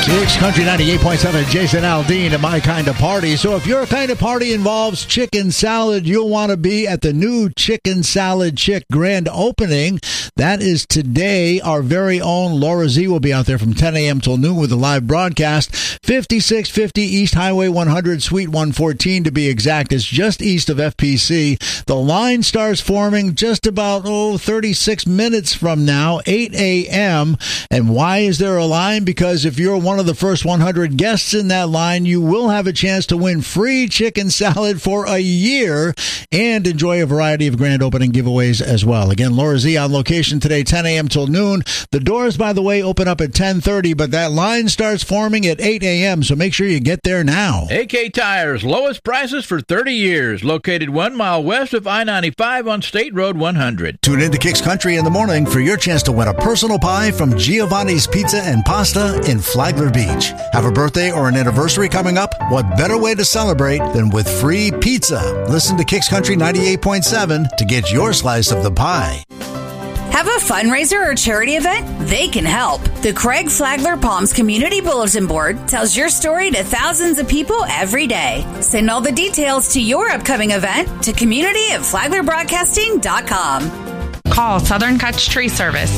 Kicks Country 98.7, Jason Aldean to My Kind of Party. So if your kind of party involves chicken salad, you'll want to be at the new Chicken Salad Chick grand opening. That is today. Our very own Laura Z will be out there from 10 a.m. till noon with a live broadcast. 5650 East Highway 100, Suite 114 to be exact. It's just east of FPC. The line starts forming just about 36 minutes from now, 8 a.m. And why is there a line? Because if you're one of the first 100 guests in that line, you will have a chance to win free chicken salad for a year and enjoy a variety of grand opening giveaways as well. Again, Laura Z on location today, 10 a.m. till noon. The doors, by the way, open up at 10:30, but that line starts forming at 8 a.m., so make sure you get there now. AK Tires, lowest prices for 30 years. Located 1 mile west of I-95 on State Road 100. Tune into Kicks Country in the morning for your chance to win a personal pie from Giovanni's Pizza and Pasta in Flagler Beach. Have a birthday or an anniversary coming up? What better way to celebrate than with free pizza? Listen to Kicks Country 98.7 to get your slice of the pie. Have a fundraiser or charity event? They can help. The Craig Flagler Palms Community Bulletin Board tells your story to thousands of people every day. Send all the details to your upcoming event to community@flaglerbroadcasting.com. Call Southern Kutch Tree Service,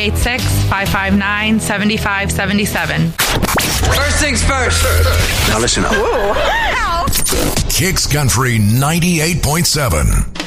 386-559-7577. First things first. Now listen up. Ooh. Kicks Country 98.7.